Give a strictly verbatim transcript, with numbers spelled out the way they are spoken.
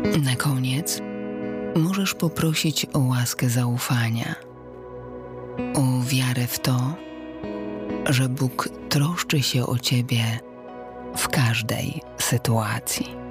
Na koniec możesz poprosić o łaskę zaufania, o wiarę w to, że Bóg troszczy się o ciebie w każdej sytuacji.